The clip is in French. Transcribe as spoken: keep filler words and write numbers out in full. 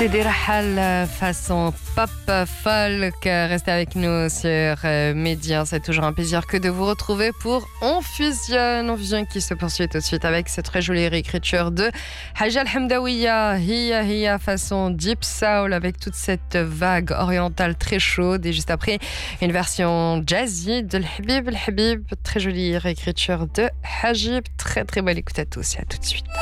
C'était Rahal façon pop folk. Restez avec nous sur Média. C'est toujours un plaisir que de vous retrouver pour On Fusionne. On Fusionne qui se poursuit tout de suite avec cette très jolie réécriture de Haja Al-Hamdawiya, Hiya Hiya façon Deep Soul avec toute cette vague orientale très chaude. Et juste après, une version jazzy de L'Habib L'Habib. Très jolie réécriture de Hajib. Très très belle écoute à tous et à tout de suite.